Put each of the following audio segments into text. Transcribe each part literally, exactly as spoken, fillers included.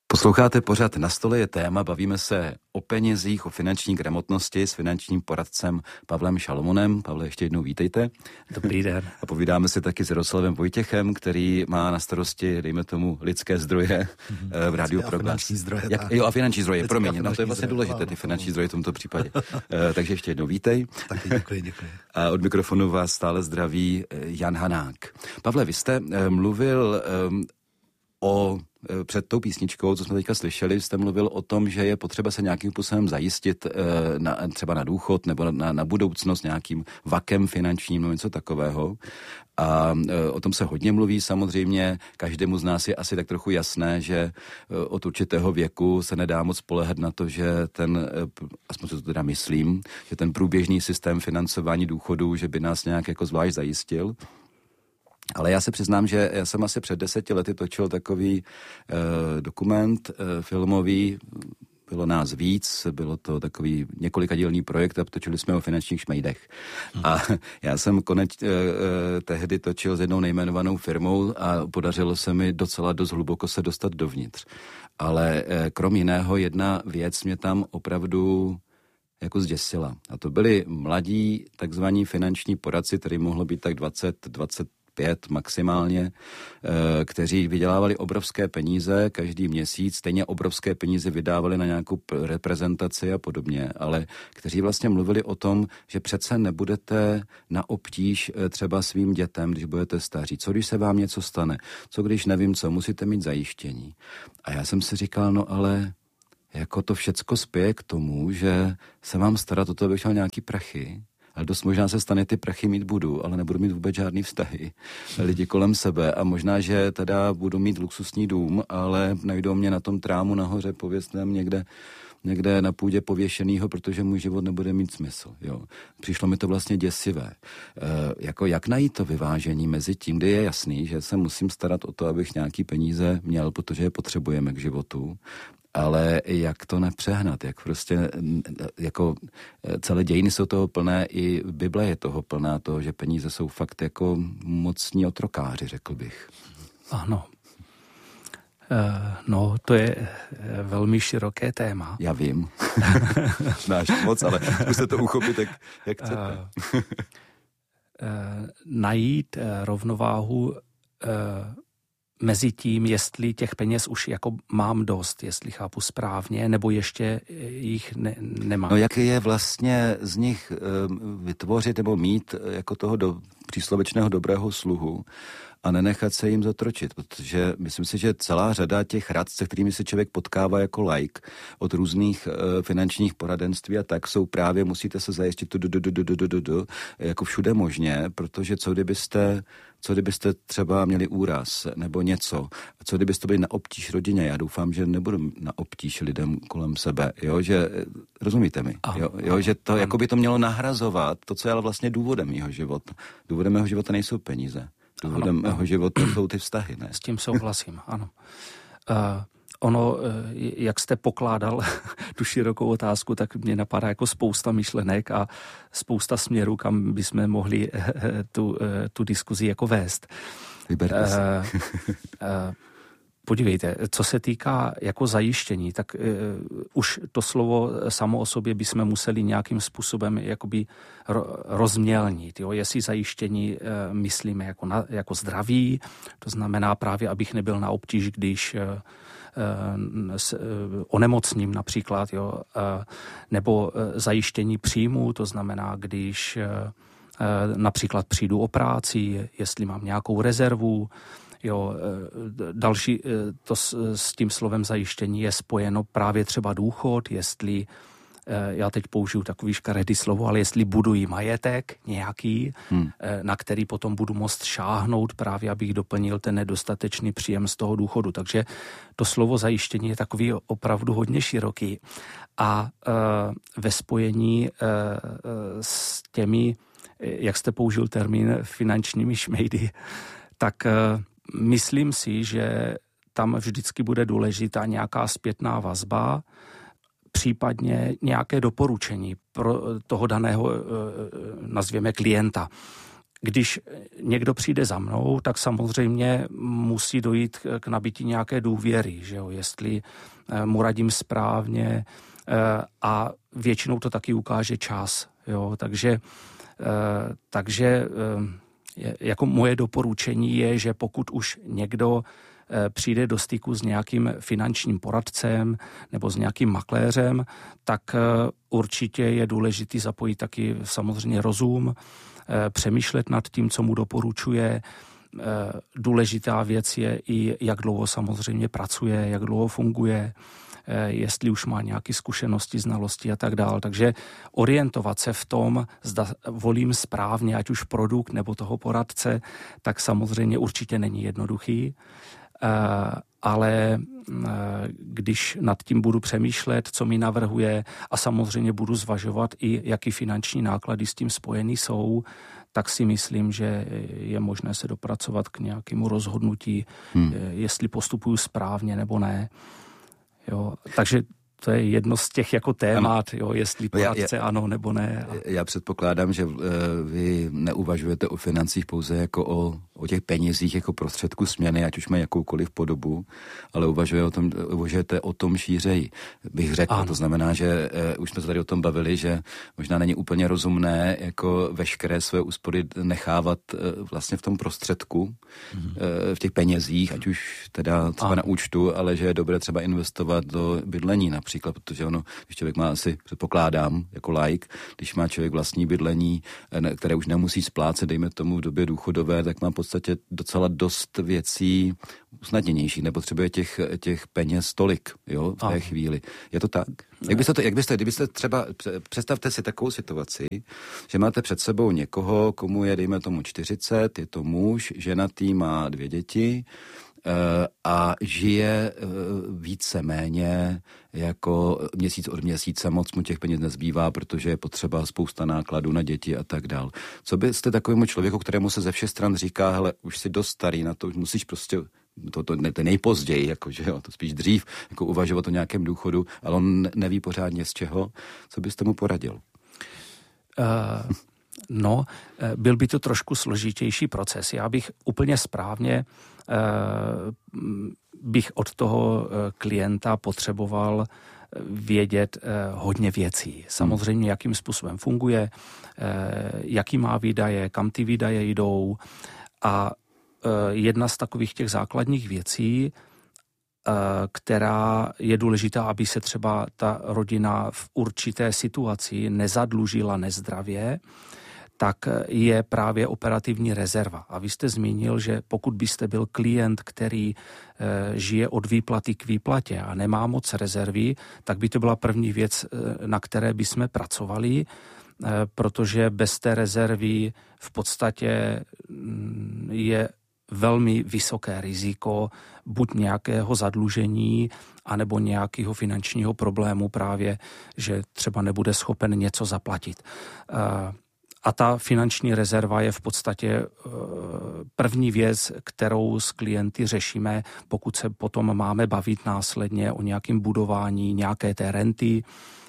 Posloucháte pořad Na stole je téma, bavíme se o penězích, o finanční gramotnosti s finančním poradcem Pavlem Šalomonem. Pavle, ještě jednou vítejte. Dobrý den. A povídáme si taky s Jaroslavem Vojtěchem, který má na starosti, dejme tomu, lidské zdroje mm-hmm. v Rádiu Proglas. Finanční zdroje. Jak, jo, a finanční zdroje, Lidské promiň, finanční no to je vlastně zdroje, důležité, ty finanční zdroje v tomto případě. Takže ještě jednou vítej. Taky děkuji, děkuji. A od mikrofonu vás stále zdraví Jan Hanák. Pavle, vy jste mluvil um, o před tou písničkou, co jsme teďka slyšeli, jste mluvil o tom, že je potřeba se nějakým způsobem zajistit na, třeba na důchod nebo na, na budoucnost nějakým vakem finančním nebo něco takového. A o tom se hodně mluví samozřejmě. Každému z nás je asi tak trochu jasné, že od určitého věku se nedá moc spoléhat na to, že ten, aspoň se to teda myslím, že ten průběžný systém financování důchodů, že by nás nějak jako zvlášť zajistil. Ale já se přiznám, že já jsem asi před deseti lety točil takový eh, dokument eh, filmový, bylo nás víc, bylo to takový několikadílný projekt a točili jsme o finančních šmejdech. Hmm. A já jsem konec eh, eh, tehdy točil s jednou nejmenovanou firmou a podařilo se mi docela dost hluboko se dostat dovnitř. Ale eh, krom jiného jedna věc mě tam opravdu jako zděsila. A to byli mladí takzvaní finanční poradci, který mohlo být tak dvacet, dvacet pět maximálně, kteří vydělávali obrovské peníze každý měsíc, stejně obrovské peníze vydávali na nějakou reprezentaci a podobně, ale kteří vlastně mluvili o tom, že přece nebudete na obtíž třeba svým dětem, když budete staří. Co když se vám něco stane? Co když nevím co? Musíte mít zajištění. A já jsem si říkal, no ale jako to všecko spěje k tomu, že se mám starat o to, abych měl nějaký prachy. Ale dost možná se stane, ty prachy mít budu, ale nebudu mít vůbec žádný vztahy. Lidi kolem sebe a možná, že teda budu mít luxusní dům, ale najdou mě na tom trámu nahoře, pověstném někde, někde na půdě pověšenýho, protože můj život nebude mít smysl. Jo. Přišlo mi to vlastně děsivé. E, jako jak najít to vyvážení mezi tím, kdy je jasný, že se musím starat o to, abych nějaký peníze měl, protože je potřebujeme k životu, ale jak to nepřehnat, jak prostě, jako celé dějiny jsou toho plné, i Bible je toho plná, toho, že peníze jsou fakt jako mocní otrokáři, řekl bych. Ano. No, to je velmi široké téma. Já vím. Znáš moc, ale zkuste to uchopit, jak, jak chcete. Najít rovnováhu mezi tím, jestli těch peněz už jako mám dost, jestli chápu správně, nebo ještě jich ne, nemám. No jak je vlastně z nich uh, vytvořit nebo mít jako toho do, příslovečného dobrého sluhu a nenechat se jim zotročit, protože myslím si, že celá řada těch rad, se kterými se člověk potkává jako laik od různých uh, finančních poradenství a tak, jsou právě, musíte se zajistit tu, du, du, du, du, du, du, du, jako všude možně, protože co kdybyste Co kdybyste třeba měli úraz nebo něco? Co kdybyste byli na obtíž rodině? Já doufám, že nebudu na obtíž lidem kolem sebe. Jo, že rozumíte mi? Jo, jo že to jako by to mělo nahrazovat to, co je ale vlastně důvodem mého života. Důvodem mého života nejsou peníze. Důvodem ano. mého života jsou ty vztahy, ne? S tím souhlasím, ano. Uh... Ono, jak jste pokládal tu širokou otázku, tak mě napadá jako spousta myšlenek a spousta směrů, kam bychom mohli tu, tu diskuzi jako vést. Vyberte si. Podívejte, co se týká jako zajištění, tak uh, už to slovo samo o sobě bychom museli nějakým způsobem jakoby ro, rozmělnit. Jo? Jestli zajištění uh, myslíme jako, na, jako zdraví, to znamená právě, abych nebyl na obtíž, když uh, s onemocním například, jo, nebo zajištění příjmů, to znamená, když například přijdu o práci, jestli mám nějakou rezervu, jo, další, to s, s tím slovem zajištění je spojeno právě třeba důchod, jestli já teď použiju takový škaredý slovo, ale jestli buduji majetek nějaký, hmm. na který potom budu moct šáhnout právě, abych doplnil ten nedostatečný příjem z toho důchodu. Takže to slovo zajištění je takový opravdu hodně široký. A e, ve spojení e, s těmi, jak jste použil termín, finančními šmejdy, tak e, myslím si, že tam vždycky bude důležitá nějaká zpětná vazba, případně nějaké doporučení pro toho daného, nazvěme, klienta. když někdo přijde za mnou, tak samozřejmě musí dojít k nabití nějaké důvěry, že jo? Jestli mu radím správně a většinou to taky ukáže čas. Jo? Takže, takže jako moje doporučení je, že pokud už někdo přijde do styku s nějakým finančním poradcem nebo s nějakým makléřem, tak určitě je důležitý zapojit taky samozřejmě rozum, přemýšlet nad tím, co mu doporučuje. Důležitá věc je i, jak dlouho samozřejmě pracuje, jak dlouho funguje, jestli už má nějaké zkušenosti, znalosti a tak dále. Takže orientovat se v tom, zda volím správně, ať už produkt nebo toho poradce, tak samozřejmě určitě není jednoduchý. Ale když nad tím budu přemýšlet, co mi navrhuje a samozřejmě budu zvažovat i, jaký finanční náklady s tím spojený jsou, tak si myslím, že je možné se dopracovat k nějakému rozhodnutí, hmm. jestli postupuju správně nebo ne. Jo, takže to je jedno z těch jako témat, jo, jestli poradce já, já, ano nebo ne. Já předpokládám, že uh, vy neuvažujete o financích pouze jako o, o těch penězích jako prostředku směny, ať už mají jakoukoliv podobu, ale uvažujete o tom, uvažujete o tom šířeji, bych řekl. Ano. To znamená, že uh, už jsme se tady o tom bavili, že možná není úplně rozumné jako veškeré své úspory nechávat uh, vlastně v tom prostředku, mhm. uh, v těch penězích, ať už teda třeba ano. na účtu, ale že je dobré třeba investovat do bydlení například. Příklad, protože ono, když člověk má asi, předpokládám, jako laik, když má člověk vlastní bydlení, které už nemusí splácet, dejme tomu v době důchodové, tak má v podstatě docela dost věcí usnadněnějších, nepotřebuje těch, těch peněz tolik, jo, v té a. chvíli. Je to tak? Jak byste to, jak byste, kdybyste třeba, představte si takovou situaci, že máte před sebou někoho, komu je, dejme tomu čtyřicet, je to muž, ženatý, má dvě děti, a žije více-méně jako měsíc od měsíce, moc mu těch peněz nezbývá, protože je potřeba spousta nákladů na děti a tak dál. Co byste takovému člověku, kterému se ze všech stran říká, hele, už jsi dost starý na to, už musíš prostě, to, to, to nejpozději, jako, že jo, to spíš dřív, jako uvažovat o nějakém důchodu, ale on neví pořádně z čeho, co byste mu poradil? Uh... No, byl by to trošku složitější proces. Já bych úplně správně eh, bych od toho klienta potřeboval vědět eh, hodně věcí. Samozřejmě, jakým způsobem funguje, eh, jaký má výdaje, kam ty výdaje jdou. A eh, jedna z takových těch základních věcí, která je důležitá, aby se třeba ta rodina v určité situaci nezadlužila nezdravě, tak je právě operativní rezerva. A vy jste zmínil, že pokud byste byl klient, který e, žije od výplaty k výplatě a nemá moc rezervy, tak by to byla první věc, e, na které bychom pracovali, e, protože bez té rezervy v podstatě m, je velmi vysoké riziko buď nějakého zadlužení, anebo nějakého finančního problému právě, že třeba nebude schopen něco zaplatit. E, A ta finanční rezerva je v podstatě první věc, kterou s klienty řešíme, pokud se potom máme bavit následně o nějakém budování nějaké té renty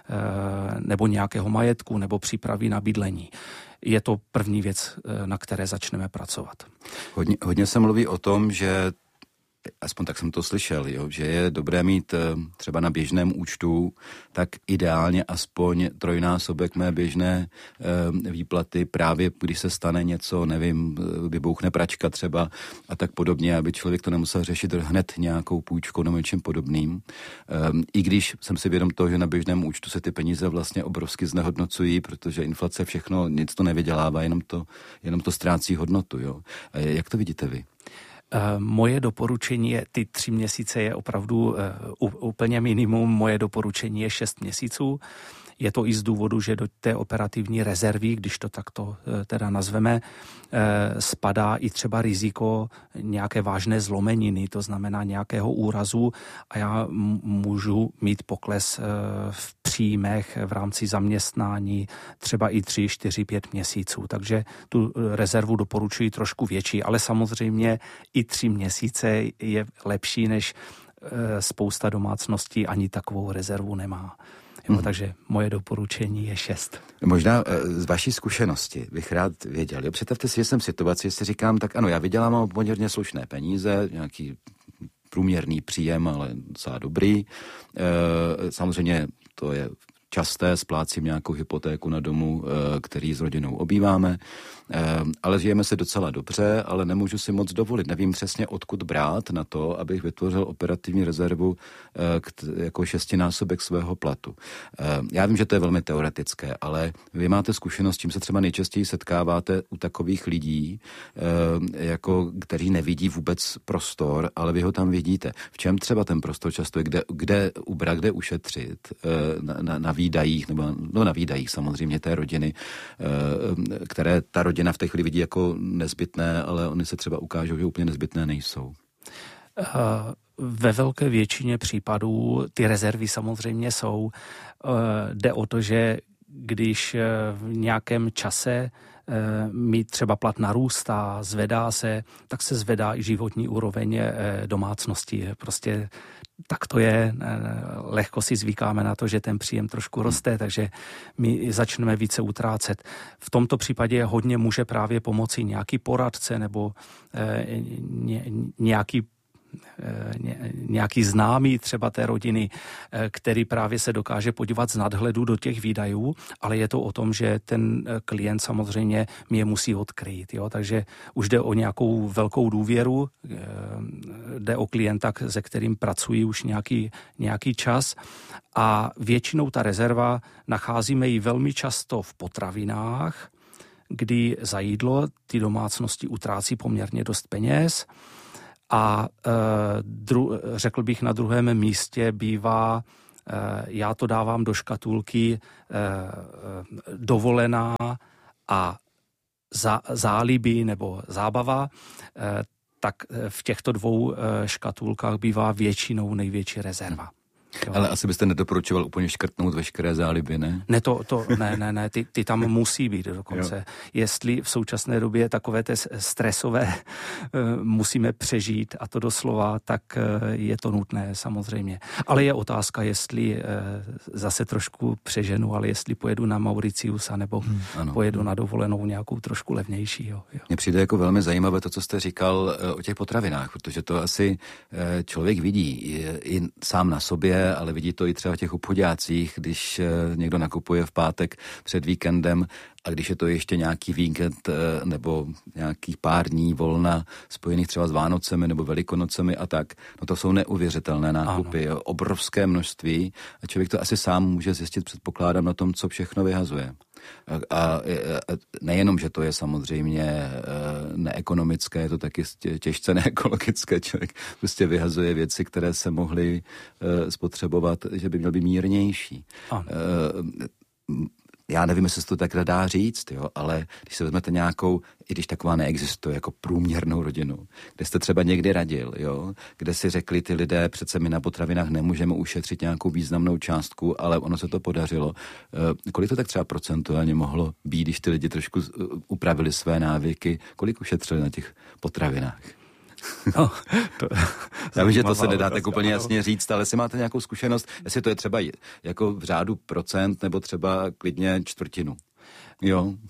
nebo nějakého majetku nebo přípravy na bydlení. Je to první věc, na které začneme pracovat. Hodně, hodně se mluví o tom, že aspoň tak jsem to slyšel, jo, že je dobré mít třeba na běžném účtu tak ideálně aspoň trojnásobek mé běžné e, výplaty, právě když se stane něco, nevím, vybouchne pračka třeba a tak podobně, aby člověk to nemusel řešit hned nějakou půjčkou nebo něčím podobným. E, I když jsem si vědom toho, že na běžném účtu se ty peníze vlastně obrovsky znehodnocují, protože inflace všechno, nic to nevydělává, jenom to, jenom to ztrácí hodnotu. Jo. A jak to vidíte vy? Moje doporučení je, ty tři měsíce je opravdu uh, úplně minimum, moje doporučení je šest měsíců. Je to i z důvodu, že do té operativní rezervy, když to takto uh, teda nazveme, uh, spadá i třeba riziko nějaké vážné zlomeniny, to znamená nějakého úrazu a já m- můžu mít pokles uh, v příjmech v rámci zaměstnání třeba i tři, čtyři, pět měsíců. Takže tu rezervu doporučuji trošku větší, ale samozřejmě i tři měsíce je lepší, než uh, spousta domácností ani takovou rezervu nemá. Jo, hmm. Takže moje doporučení je šest. Možná z vaší zkušenosti bych rád věděl. Jo? Představte si, že jsem v situaci, jestli říkám, tak ano, já vydělám poměrně slušné peníze, nějaký průměrný příjem, ale docela dobrý. E, samozřejmě to je časté, splácím nějakou hypotéku na domu, který s rodinou obýváme, ale žijeme se docela dobře, ale nemůžu si moc dovolit. Nevím přesně, odkud brát na to, abych vytvořil operativní rezervu jako šestinásobek svého platu. Já vím, že to je velmi teoretické, ale vy máte zkušenost, čím se třeba nejčastěji setkáváte u takových lidí, jako, kteří nevidí vůbec prostor, ale vy ho tam vidíte. V čem třeba ten prostor často je, kde, kde ubrat, kde ušetřit na, na, na výdajích, nebo no na výdajích samozřejmě té rodiny, které ta rodina v té chvíli vidí jako nezbytné, ale oni se třeba ukážou, že úplně nezbytné nejsou. Ve velké většině případů ty rezervy samozřejmě jsou. Jde o to, že když v nějakém čase mi třeba plat narůstá, zvedá se, tak se zvedá i životní úroveň domácnosti. Prostě tak to je, lehko si zvykáme na to, že ten příjem trošku roste, takže my začneme více utrácet. V tomto případě hodně může právě pomoci nějaký poradce nebo nějaký nějaký známý třeba té rodiny, který právě se dokáže podívat z nadhledu do těch výdajů, ale je to o tom, že ten klient samozřejmě mi je musí odkryt. Jo? Takže už jde o nějakou velkou důvěru, jde o klienta, se kterým pracuji už nějaký, nějaký čas a většinou ta rezerva nacházíme ji velmi často v potravinách, kdy za jídlo ty domácnosti utrácí poměrně dost peněz. A e, dru, řekl bych, na druhém místě bývá, e, já to dávám do škatulky, e, dovolená a za, záliby nebo zábava, e, tak v těchto dvou e, škatulkách bývá většinou největší rezerva. Jo. Ale asi byste nedoporučoval úplně škrtnout veškeré záliby, ne? Ne, to, to, ne, ne, ne, ty, ty tam musí být dokonce. Jo. Jestli v současné době takové té stresové musíme přežít, a to doslova, tak je to nutné samozřejmě. Ale je otázka, jestli zase trošku přeženu, ale jestli pojedu na Mauricius, anebo hmm, pojedu na dovolenou nějakou trošku levnější. Jo, jo. Mně přijde jako velmi zajímavé to, co jste říkal o těch potravinách, protože to asi člověk vidí i sám na sobě, ale vidí to i třeba v těch obchodácích, když někdo nakupuje v pátek před víkendem a když je to ještě nějaký víkend nebo nějakých pár dní volna spojených třeba s Vánocemi nebo Velikonocemi a tak, no to jsou neuvěřitelné nákupy, jo, obrovské množství a člověk to asi sám může zjistit, předpokládám, na tom, co všechno vyhazuje. A, a nejenom, že to je samozřejmě neekonomické, je to taky těžce neekologické. Člověk prostě vyhazuje věci, které se mohly spotřebovat, že by měl být mírnější. Ano. Já nevím, jestli se to tak dá říct, jo, ale když se vezmete nějakou, i když taková neexistuje, jako průměrnou rodinu, kde jste třeba někdy radil, jo, kde si řekli ty lidé, přece my na potravinách nemůžeme ušetřit nějakou významnou částku, ale ono se to podařilo. E, kolik to tak třeba procentuálně mohlo být, když ty lidi trošku upravili své návyky, kolik ušetřili na těch potravinách? No, to, já vím, že to se nedá tak úplně jasně říct, ale jestli máte nějakou zkušenost, jestli to je třeba jako v řádu procent, nebo třeba klidně čtvrtinu. Jo. Uh,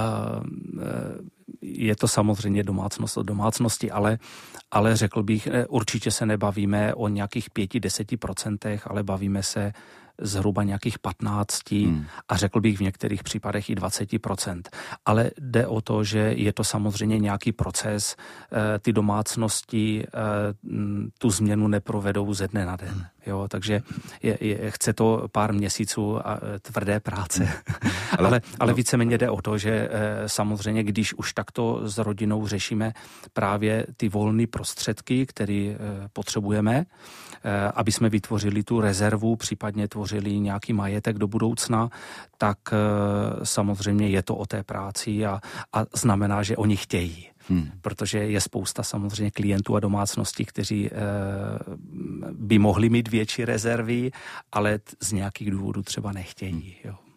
je to samozřejmě domácnost od domácnosti, ale, ale řekl bych, určitě se nebavíme o nějakých pěti, deseti procentech, ale bavíme se zhruba nějakých patnácti hmm. a řekl bych v některých případech i dvacet procent. Ale jde o to, že je to samozřejmě nějaký proces. Ty domácnosti tu změnu neprovedou ze dne na den. Hmm. Jo, takže je, je, chce to pár měsíců a tvrdé práce. Hmm. ale, ale, ale víceméně jde o to, že samozřejmě, když už takto s rodinou řešíme právě ty volné prostředky, které potřebujeme, aby jsme vytvořili tu rezervu, případně tvořili nějaký majetek do budoucna, tak samozřejmě je to o té práci a, a znamená, že oni chtějí. Hmm. Protože je spousta samozřejmě klientů a domácností, kteří e, by mohli mít větší rezervy, ale z nějakých důvodů třeba nechtějí. Jo.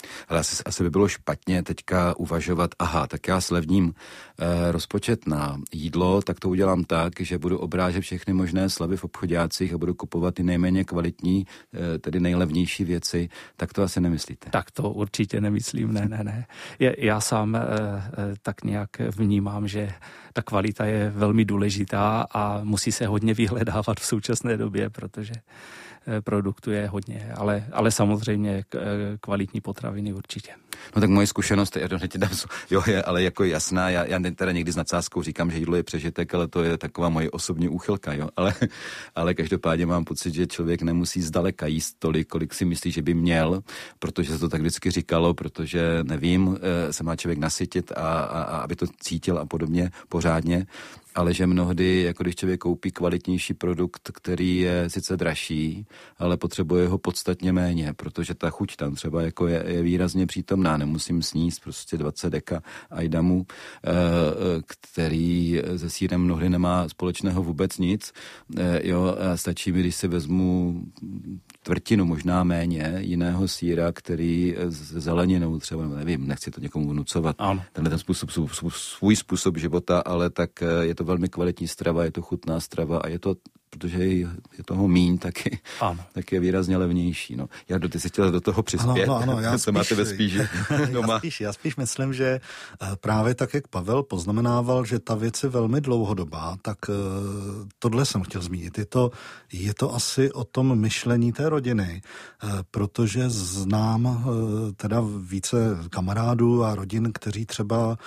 Ale asi, asi by bylo špatně teďka uvažovat, aha, tak já slevním eh, rozpočet na jídlo, tak to udělám tak, že budu obrážet všechny možné slevy v obchodácích a budu kupovat ty nejméně kvalitní, eh, tedy nejlevnější věci. Tak to asi nemyslíte? Tak to určitě nemyslím, ne, ne, ne. Já sám eh, tak nějak vnímám, že ta kvalita je velmi důležitá a musí se hodně vyhledávat v současné době, protože produktů je hodně, ale, ale samozřejmě kvalitní potraviny určitě. No tak moje zkušenost, já hned dám, jo, je, ale jako jasná, já, já teda někdy s nadsázkou říkám, že jídlo je přežitek, ale to je taková moje osobní úchylka, jo, ale, ale každopádně mám pocit, že člověk nemusí zdaleka jíst tolik, kolik si myslí, že by měl, protože se to tak vždycky říkalo, protože nevím, se má člověk nasytit a, a, a aby to cítil a podobně pořádně, ale že mnohdy, jako když člověk koupí kvalitnější produkt, který je sice dražší, ale potřebuje ho podstatně méně, protože ta chuť tam třeba jako je, je výrazně přítomná. Nemusím sníst prostě dvacet deka ajdamu, který se sýrem mnohdy nemá společného vůbec nic. Jo, stačí mi, když si vezmu čtvrtinu, možná méně, jiného sýra, který s zeleninou třeba, nevím, nechci to někomu vnucovat, tenhle ten způsob, svůj způsob života, ale tak je to velmi kvalitní strava, je to chutná strava a je to, protože je toho míň, tak je, tak je výrazně levnější. No. Jardo, ty jsi chtěl do toho přispět. Ano, ano, ano, já spíš, máte ve spíži já, spíš, já spíš myslím, že právě tak, jak Pavel poznamenával, že ta věc je velmi dlouhodobá, tak tohle jsem chtěl zmínit. Je to, je to asi o tom myšlení té rodiny, protože znám teda více kamarádů a rodin, kteří třeba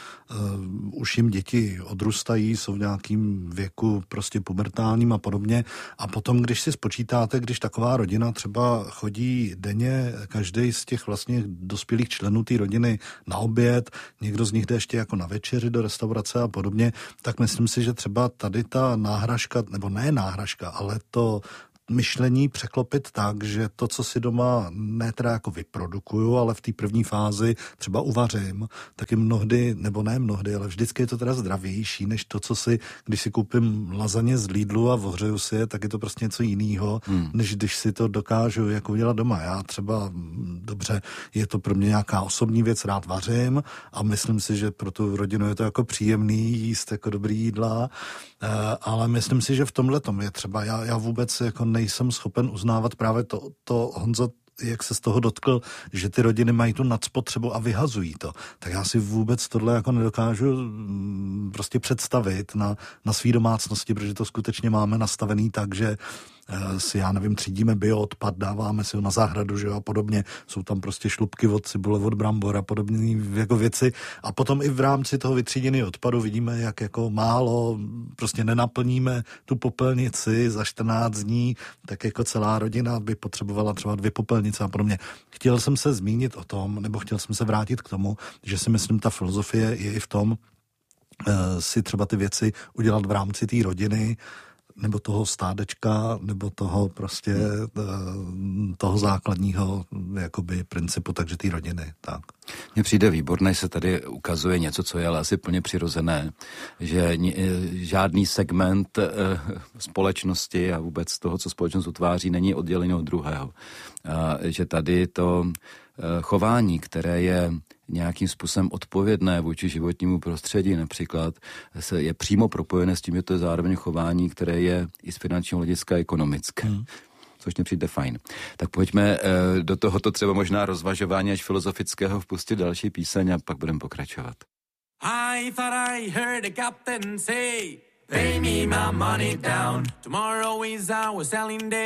už jim děti odrůstají, jsou v nějakým věku prostě pubertálním a podobně. A potom, když si spočítáte, když taková rodina třeba chodí denně každý z těch vlastně dospělých členů té rodiny na oběd, někdo z nich jde ještě jako na večeři do restaurace a podobně, tak myslím si, že třeba tady ta náhražka, nebo ne náhražka, ale to myšlení překlopit tak, že to, co si doma ne teda jako vyprodukuju, ale v té první fázi třeba uvařím, tak je mnohdy, nebo ne mnohdy, ale vždycky je to teda zdravější, než to, co si, když si koupím lazaně z Lidlu a ohřeju si je, tak je to prostě něco jiného, hmm. než když si to dokážu jako udělat doma. Já třeba, dobře, je to pro mě nějaká osobní věc, rád vařím a myslím si, že pro tu rodinu je to jako příjemný jíst jako dobrý jídla, ale myslím si, že v tomhletom je třeba, já, já vůbec jako nejsem schopen uznávat právě to, to Honzo, jak se z toho dotkl, že ty rodiny mají tu nadspotřebu a vyhazují to. Tak já si vůbec tohle jako nedokážu prostě představit na, na svý domácnosti, protože to skutečně máme nastavený tak, že si, já nevím, třídíme bioodpad, dáváme si ho na zahradu, že jo, a podobně. Jsou tam prostě šlupky od cibule, od brambor a podobné jako věci. A potom i v rámci toho vytříděného odpadu vidíme, jak jako málo prostě nenaplníme tu popelnici za čtrnáct dní, tak jako celá rodina by potřebovala třeba dvě popelnice a podobně. Chtěl jsem se zmínit o tom, nebo chtěl jsem se vrátit k tomu, že si myslím, ta filozofie je i v tom, uh, si třeba ty věci udělat v rámci té rodiny, nebo toho stádečka, nebo toho prostě toho základního jakoby principu, takže té rodiny, tak. Mně přijde výborné, že se tady ukazuje něco, co je ale asi plně přirozené, že žádný segment společnosti a vůbec toho, co společnost utváří, není oddělený od druhého. A že tady to chování, které je nějakým způsobem odpovědné vůči životnímu prostředí například, se je přímo propojené s tím, že to je zároveň chování, které je i z finančního hlediska ekonomické. Hmm. Což mě přijde fajn. Tak pojďme eh, do tohoto třeba možná rozvažování až filozofického vpustit další píseň a pak budeme pokračovat. I thought I heard the captain say, pay me my money down. Tomorrow is our selling day.